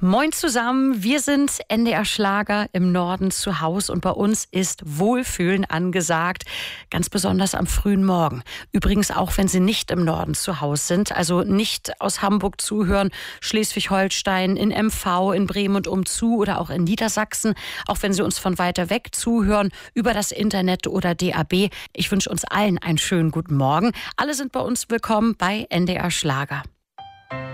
Moin zusammen, wir sind NDR Schlager im Norden zu Haus und bei uns ist Wohlfühlen angesagt, ganz besonders am frühen Morgen. Übrigens auch, wenn Sie nicht im Norden zu Hause sind, also nicht aus Hamburg zuhören, Schleswig-Holstein, in MV, in Bremen und umzu oder auch in Niedersachsen, auch wenn Sie uns von weiter weg zuhören, über das Internet oder DAB. Ich wünsche uns allen einen schönen guten Morgen. Alle sind bei uns willkommen bei NDR Schlager.